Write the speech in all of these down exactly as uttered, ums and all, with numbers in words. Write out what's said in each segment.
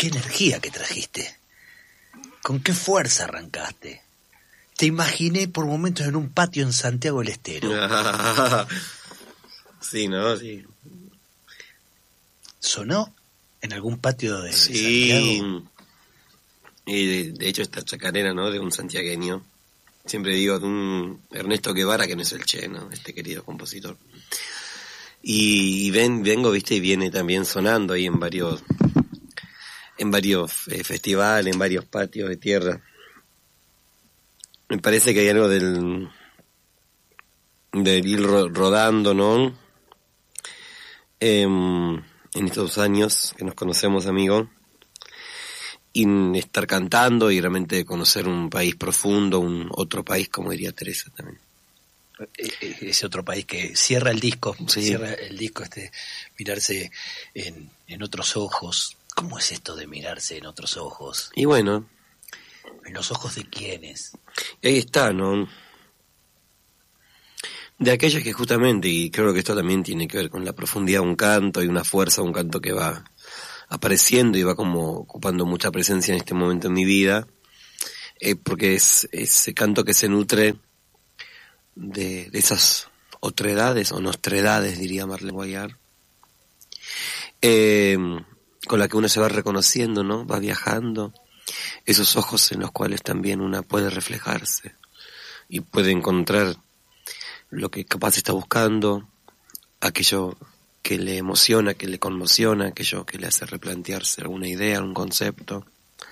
qué energía que trajiste. Con qué fuerza arrancaste. Te imaginé por momentos en un patio en Santiago del Estero. Sí, ¿no? Sí. ¿Sonó en algún patio de, sí. de Santiago? Y de, de hecho esta chacarera, ¿no? De un santiagueño. Siempre digo de un Ernesto Guevara, que no es el Che, ¿no? Este querido compositor. Y, y ven, vengo, viste, y viene también sonando ahí en varios, en varios eh, festivales, en varios patios de tierra. Me parece que hay algo del, del ir ro- rodando, ¿no? Eh, en estos años que nos conocemos, amigo, y estar cantando y realmente conocer un país profundo, un otro país, como diría Teresa también. Ese otro país que cierra el disco, sí. cierra el disco, este, mirarse en, en otros ojos. ¿Cómo es esto de mirarse en otros ojos? Y bueno, ¿en los ojos de quiénes? Y ahí está, ¿no? De aquellos que justamente, y creo que esto también tiene que ver con la profundidad de un canto y una fuerza de un canto que va apareciendo y va como ocupando mucha presencia en este momento en mi vida, eh, porque es ese canto que se nutre de, de esas otredades o nostredades, diría Marlene Guayar, eh, con la que uno se va reconociendo, ¿no? Va viajando, esos ojos en los cuales también una puede reflejarse y puede encontrar lo que capaz está buscando, aquello que le emociona, que le conmociona, aquello que le hace replantearse alguna idea, un concepto.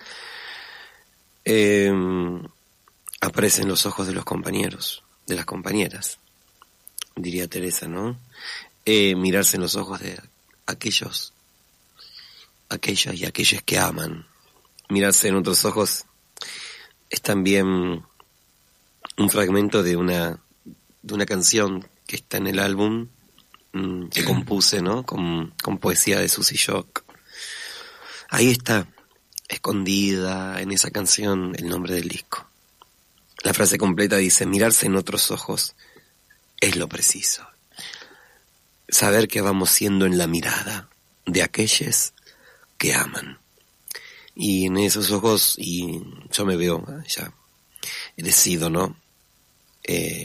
Eh, aparecen los ojos de los compañeros, de las compañeras, diría Teresa, ¿no? Eh, mirarse en los ojos de aquellos, aquellas y aquellos que aman. Mirarse en otros ojos es también un fragmento de una de una canción que está en el álbum mmm, que compuse, ¿no? Con, con poesía de Susy Shock. Ahí está, escondida en esa canción, el nombre del disco. La frase completa dice: mirarse en otros ojos es lo preciso. Saber que vamos siendo en la mirada de aquellos que aman. Y en esos ojos, y yo me veo ya, he decidido, ¿no? Eh,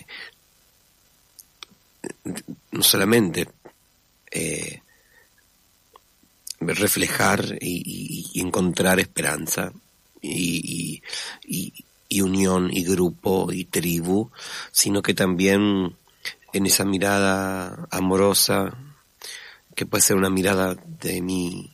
no solamente eh, reflejar y, y, y encontrar esperanza y, y, y unión y grupo y tribu, sino que también en esa mirada amorosa, que puede ser una mirada de mí,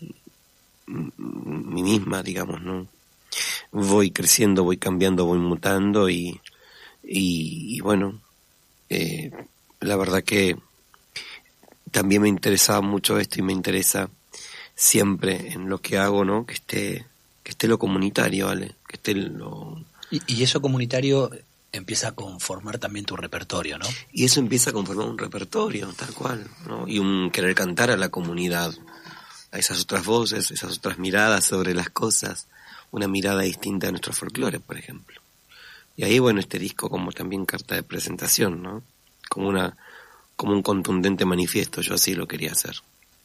mí misma, digamos, ¿no? Voy creciendo, voy cambiando, voy mutando y, y, y bueno, eh, la verdad que también me interesaba mucho esto y me interesa siempre en lo que hago, ¿no? Que esté, que esté lo comunitario, ¿vale? Que esté lo... Y, y eso comunitario empieza a conformar también tu repertorio, ¿no? Y eso empieza a conformar un repertorio, tal cual, ¿no? Y un querer cantar a la comunidad, a esas otras voces, esas otras miradas sobre las cosas, una mirada distinta a nuestro folclore, por ejemplo. Y ahí, bueno, este disco como también carta de presentación, ¿no? Como una, como un contundente manifiesto, yo así lo quería hacer.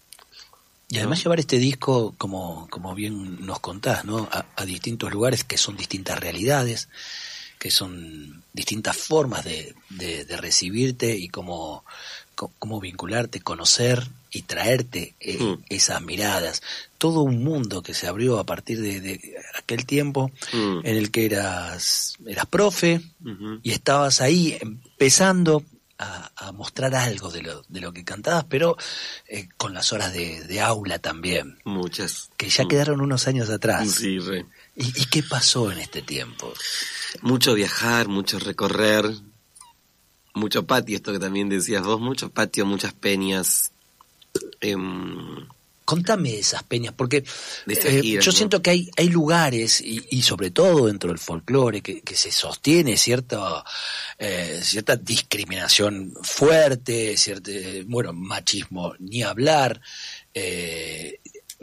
Y además, ¿no?, llevar este disco, como, como bien nos contás, ¿no?, a, a distintos lugares que son distintas realidades, que son distintas formas de, de, de recibirte y cómo, cómo vincularte, conocer y traerte eh, mm. esas miradas. Todo un mundo que se abrió a partir de, de aquel tiempo mm. en el que eras, eras profe uh-huh. y estabas ahí empezando a, a mostrar algo de lo, de lo que cantabas, pero eh, con las horas de, de aula también. Muchas. Que ya mm. quedaron unos años atrás. Sí, re. ¿Y, ¿Y qué pasó en este tiempo? Mucho viajar, mucho recorrer, mucho patio, esto que también decías vos, mucho patio, muchas peñas. Eh, Contame esas peñas, porque eh, giras, yo ¿no? siento que hay, hay lugares, y, y sobre todo dentro del folclore, que, que se sostiene cierta, eh, cierta discriminación fuerte, cierto, bueno, machismo ni hablar, eh,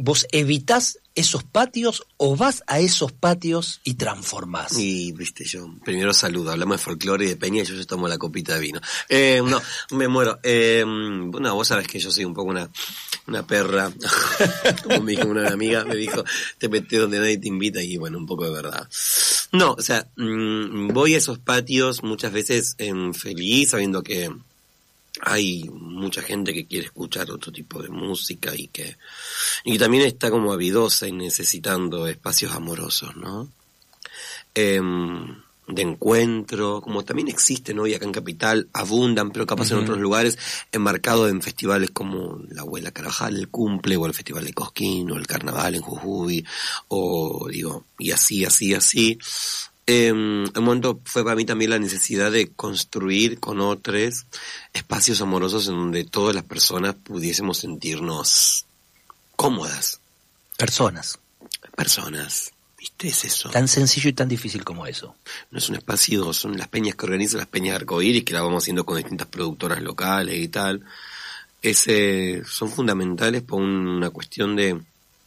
¿Vos evitás esos patios o vas a esos patios y transformás? Y, viste, yo primero saludo, hablamos de folclore y de peña y yo, yo tomo la copita de vino. Eh, no, me muero. Eh, bueno, vos sabés que yo soy un poco una, una perra. Como me dijo una amiga, me dijo, te metes donde nadie te invita, y bueno, un poco de verdad. No, o sea, mmm, voy a esos patios muchas veces en feliz, sabiendo que hay mucha gente que quiere escuchar otro tipo de música y que y que también está como avidosa y necesitando espacios amorosos, ¿no? Eh, de encuentro, como también existen hoy acá en Capital, abundan, pero capaz uh-huh. en otros lugares, enmarcados en festivales como la Abuela Carvajal, el Cumple, o el Festival de Cosquín, o el Carnaval en Jujuy, o digo, y así, así, así. Eh, un momento fue para mí también la necesidad de construir con otros espacios amorosos en donde todas las personas pudiésemos sentirnos cómodas. Personas. Personas. ¿Viste? Es eso. Tan sencillo y tan difícil como eso. No es un espacio, son las peñas que organizan las peñas arcoíris, que las vamos haciendo con distintas productoras locales y tal. Ese, son fundamentales por una cuestión de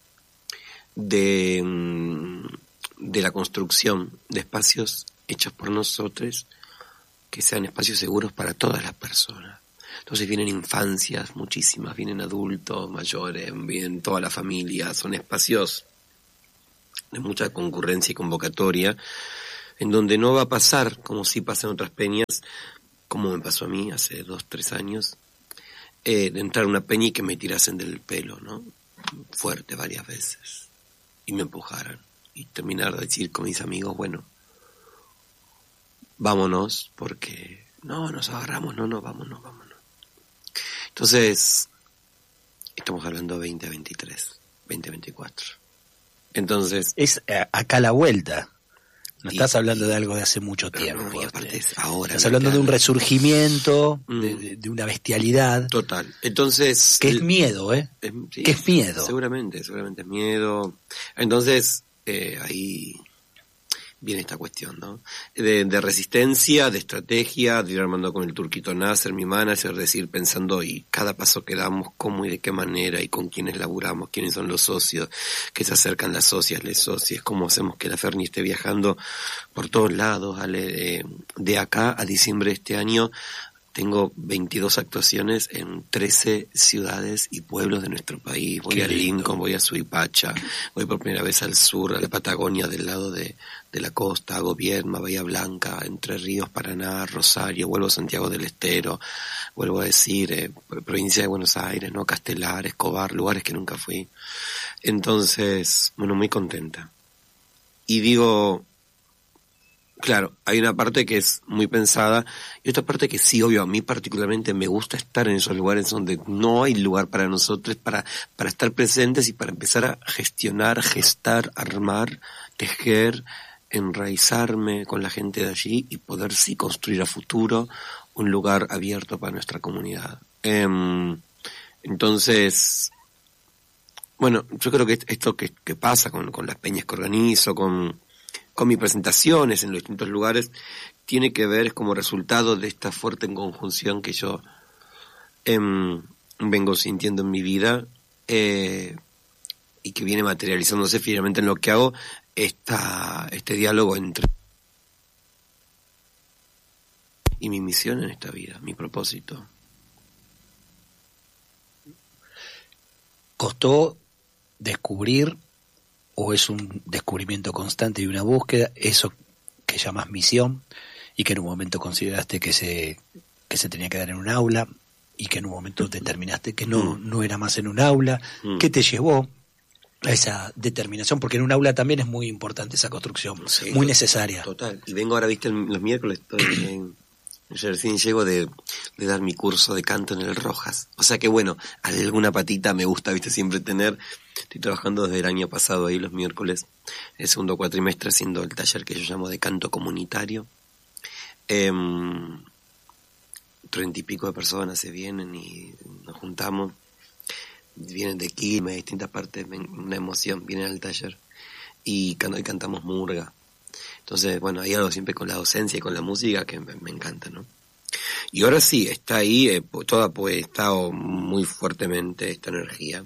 de de la construcción de espacios hechos por nosotros, que sean espacios seguros para todas las personas. Entonces vienen infancias, muchísimas, vienen adultos, mayores, vienen toda la familia, son espacios de mucha concurrencia y convocatoria, en donde no va a pasar, como sí pasa en otras peñas, como me pasó a mí hace dos, tres años, eh, de entrar a una peña y que me tirasen del pelo, ¿no? Fuerte varias veces, y me empujaran. Y terminar de decir con mis amigos, bueno, vámonos, porque no, nos agarramos, no, no, vámonos, vámonos. Entonces, estamos hablando veinte veintitrés, veinte veinticuatro. Entonces... Es eh, acá la vuelta. No y, estás hablando de algo de hace mucho tiempo. No, y aparte es ahora. Estás hablando de un resurgimiento, mm. de, de, de una bestialidad. Total. Entonces... Que es miedo, ¿eh? Es, sí, que es miedo. Seguramente, seguramente es miedo. Entonces... Eh, ahí viene esta cuestión, ¿no? De, de resistencia, de estrategia, de ir armando con el Turquito Nasser, mi manager, decir, pensando y cada paso que damos, cómo y de qué manera y con quiénes laburamos, quiénes son los socios, que se acercan las socias, les socias, cómo hacemos que la Ferni esté viajando por todos lados. Ale, eh, de acá a diciembre de este año tengo veintidós actuaciones en trece ciudades y pueblos de nuestro país. Voy Qué a lindo. Lincoln, voy a Suipacha, voy por primera vez al sur, a la Patagonia del lado de, de la costa, hago Viedma, Bahía Blanca, Entre Ríos, Paraná, Rosario, vuelvo a Santiago del Estero, vuelvo a decir, eh, provincia de Buenos Aires, ¿no? Castelar, Escobar, lugares que nunca fui. Entonces, bueno, muy contenta. Y digo... Claro, hay una parte que es muy pensada y otra parte que sí, obvio, a mí particularmente me gusta estar en esos lugares donde no hay lugar para nosotros, para, para estar presentes y para empezar a gestionar, gestar, armar, tejer, enraizarme con la gente de allí y poder sí construir a futuro un lugar abierto para nuestra comunidad. Eh, entonces, bueno, yo creo que esto que, que pasa con, con las peñas que organizo, con... con mis presentaciones en los distintos lugares, tiene que ver como resultado de esta fuerte conjunción que yo eh, vengo sintiendo en mi vida eh, y que viene materializándose finalmente en lo que hago, esta, este diálogo entre y mi misión en esta vida, mi propósito. ¿Costó descubrir o es un descubrimiento constante y una búsqueda, eso que llamas misión y que en un momento consideraste que se que se tenía que dar en un aula y que en un momento determinaste que no, mm. no era más en un aula? Mm. ¿Qué te llevó a esa determinación? Porque en un aula también es muy importante esa construcción, sí, muy total, necesaria. Total. Y vengo ahora, viste, los miércoles estoy en... Yo recién llego de, de dar mi curso de canto en el Rojas. O sea que bueno, alguna patita me gusta, viste, siempre tener. Estoy trabajando desde el año pasado ahí los miércoles, el segundo cuatrimestre, haciendo el taller que yo llamo de canto comunitario. Eh, Treinta y pico de personas se vienen y nos juntamos. Vienen de Quilmes, de distintas partes, una emoción, vienen al taller. Y, can- y cantamos murga. Entonces, bueno, hay algo siempre con la docencia y con la música que me, me encanta, ¿no? Y ahora sí, está ahí, eh, toda pues estado muy fuertemente esta energía.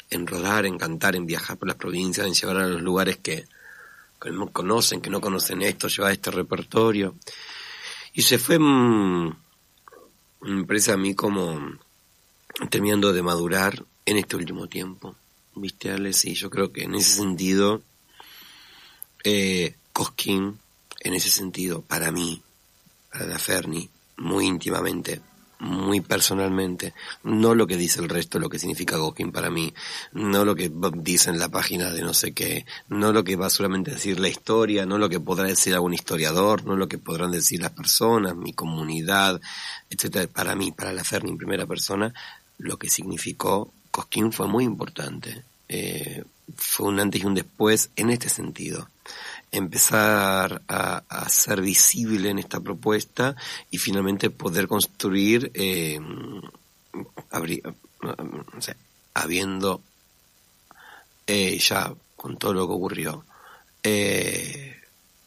en rodar, en cantar, en viajar por las provincias, en llevar a los lugares que, que no conocen, que no conocen esto, llevar este repertorio. Y se fue, mmm, me parece a mí como terminando de madurar en este último tiempo. ¿Viste, Ale? Sí, yo creo que en ese sentido, eh, Cosquín, en ese sentido, para mí, para la Ferni, muy íntimamente, muy personalmente, no lo que dice el resto, lo que significa Cosquín para mí, no lo que dice en la página de no sé qué, no lo que va solamente a decir la historia, no lo que podrá decir algún historiador, no lo que podrán decir las personas, mi comunidad, etcétera. Para mí, para la Ferni en primera persona, lo que significó Cosquín fue muy importante. Eh, fue un antes y un después en este sentido. Empezar a, a ser visible en esta propuesta y finalmente poder construir, eh, abri, o sea, habiendo eh, ya con todo lo que ocurrió, eh,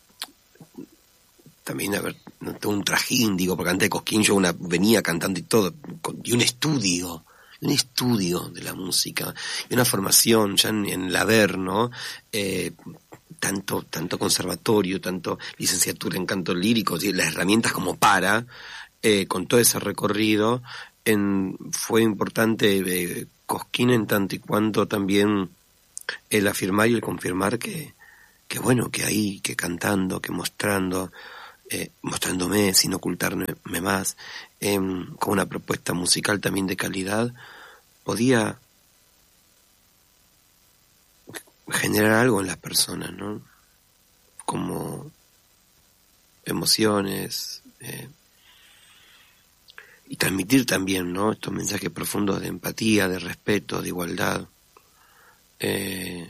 también haber todo un trajín, digo, porque antes de Cosquín yo una, venía cantando y todo, y un estudio, un estudio de la música, y una formación ya en, en la ver, ¿no? Eh, tanto tanto conservatorio, tanto licenciatura en canto lírico, ¿sí? Las herramientas como para, eh, con todo ese recorrido, en, fue importante eh, Cosquín en tanto y cuanto también el afirmar y el confirmar que, que bueno, que ahí, que cantando, que mostrando, eh, mostrándome sin ocultarme más, eh, con una propuesta musical también de calidad, podía generar algo en las personas, ¿no? Como emociones, eh, y transmitir también, ¿no? Estos mensajes profundos de empatía, de respeto, de igualdad. Eh,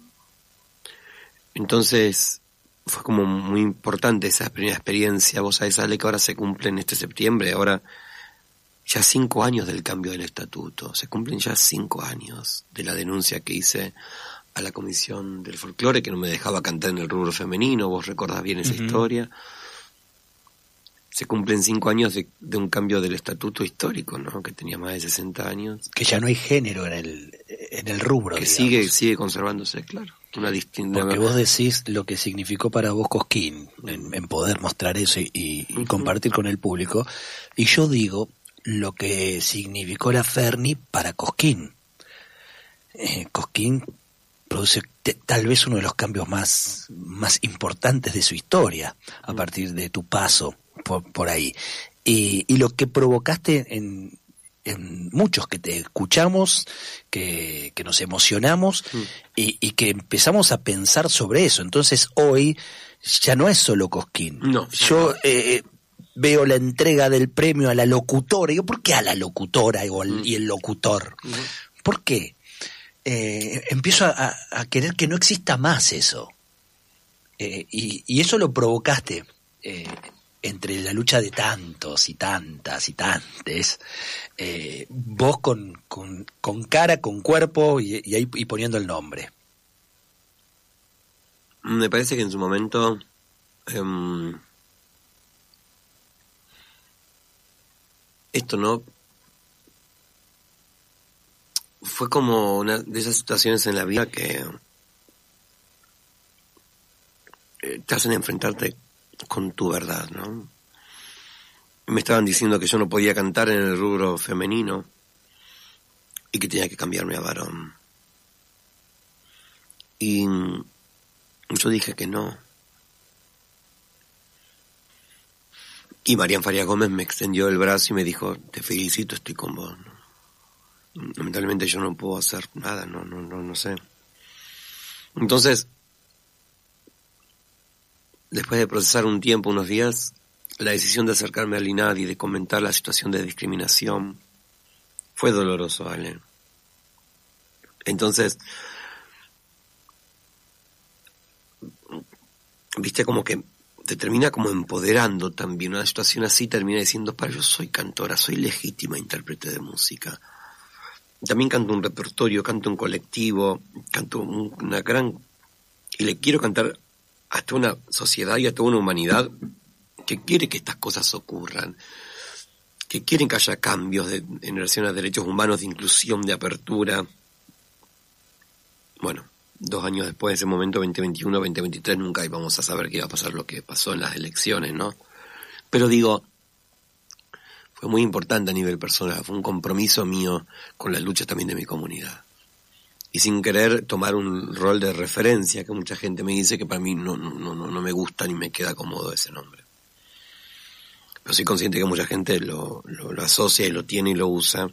entonces, fue como muy importante esa primera experiencia. Vos sabés, Ale, que ahora se cumple en este septiembre, ahora ya cinco años del cambio del estatuto, se cumplen ya cinco años de la denuncia que hice a la Comisión del Folclore, que no me dejaba cantar en el rubro femenino, vos recordás bien esa uh-huh. historia. Se cumplen cinco años de, de un cambio del estatuto histórico, ¿no? Que tenía más de sesenta años. Que ya no hay género en el en el rubro, que digamos. sigue sigue conservándose, claro. Una distinta. Porque vos decís lo que significó para vos Cosquín, en, en poder mostrar eso y, y uh-huh. compartir con el público, y yo digo lo que significó la Ferni para Cosquín. Eh, Cosquín produce te, tal vez uno de los cambios más, más importantes de su historia a partir de tu paso por, por ahí. Y, y lo que provocaste en, en muchos que te escuchamos, que, que nos emocionamos mm. y, y que empezamos a pensar sobre eso. Entonces hoy ya no es solo Cosquín. No. Yo eh, veo la entrega del premio a la locutora. Y yo, ¿por qué a la locutora y, al, mm. y el locutor? Mm. ¿Por qué? Eh, empiezo a, a querer que no exista más eso. Eh, y, y eso lo provocaste eh, entre la lucha de tantos y tantas y tantes. Eh, vos con, con, con cara, con cuerpo y, y ahí y poniendo el nombre. Me parece que en su momento eh, esto no fue como una de esas situaciones en la vida que te hacen enfrentarte con tu verdad, ¿no? Me estaban diciendo que yo no podía cantar en el rubro femenino y que tenía que cambiarme a varón. Y yo dije que no. Y Marian Farías Gómez me extendió el brazo y me dijo, te felicito, estoy con vos, ¿no? Lamentablemente yo no puedo hacer nada, no, no, no, no sé. Entonces, después de procesar un tiempo, unos días, la decisión de acercarme al INADI y de comentar la situación de discriminación fue doloroso, Ale. Entonces, viste como que te termina como empoderando también. Una situación así termina diciendo, para, yo soy cantora, soy legítima intérprete de música. También canto un repertorio, canto un colectivo, canto un, una gran... Y le quiero cantar a toda una sociedad y a toda una humanidad que quiere que estas cosas ocurran, que quieren que haya cambios de, en relación a derechos humanos, de inclusión, de apertura, bueno, dos años después de ese momento, veinte veintiuno, veinte veintitrés, nunca íbamos a saber qué iba a pasar lo que pasó en las elecciones, ¿no? Pero digo, fue muy importante a nivel personal, fue un compromiso mío con la lucha también de mi comunidad. Y sin querer tomar un rol de referencia, que mucha gente me dice que para mí no, no, no, no me gusta ni me queda cómodo ese nombre. Pero soy consciente que mucha gente lo, lo, lo asocia y lo tiene y lo usa.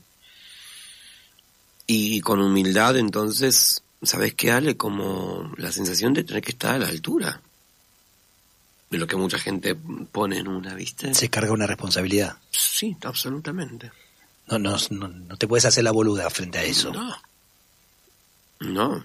Y con humildad, entonces, ¿sabes qué, Ale? Como la sensación de tener que estar a la altura de lo que mucha gente pone en una, ¿viste? Se carga una responsabilidad. Sí, absolutamente. No, no, no, no te puedes hacer la boluda frente a eso. No. No.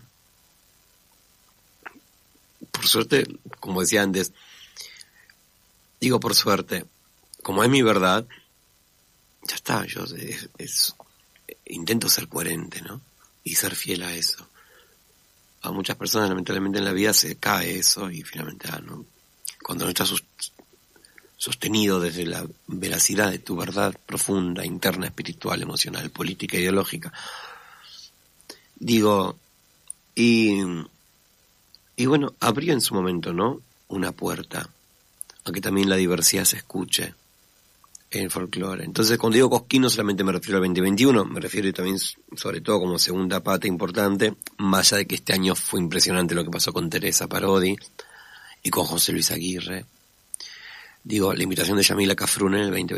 Por suerte, como decía antes, digo por suerte, como es mi verdad, ya está, yo es, es, intento ser coherente, ¿no? Y ser fiel a eso. A muchas personas, lamentablemente, en la vida se cae eso y finalmente, ah, ¿no? Cuando no estás sostenido desde la veracidad de tu verdad profunda, interna, espiritual, emocional, política, ideológica, digo, y, y bueno, abrió en su momento, ¿no?, una puerta a que también la diversidad se escuche en el folclore. Entonces, cuando digo Cosquín, no solamente me refiero al veinte veintiuno, me refiero también, sobre todo, como segunda pata importante, más allá de que este año fue impresionante lo que pasó con Teresa Parodi y con José Luis Aguirre. Digo, la invitación de Yamila Cafrune en el veinte